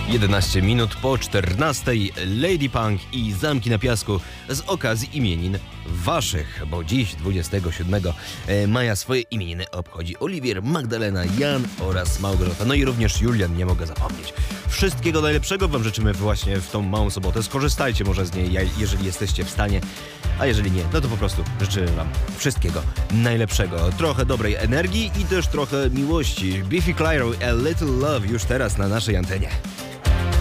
11 minut po 14. Lady Punk i Zamki na Piasku z okazji imienin waszych, bo dziś 27 maja swoje imieniny obchodzi Oliwier, Magdalena, Jan oraz Małgorzata. No i również Julian, nie mogę zapomnieć. Wszystkiego najlepszego wam życzymy właśnie w tą małą sobotę. Skorzystajcie może z niej, jeżeli jesteście w stanie, a jeżeli nie, no to po prostu życzymy wam wszystkiego najlepszego. Trochę dobrej energii i też trochę miłości. Biffy Clyro, A Little Love już teraz na naszej antenie.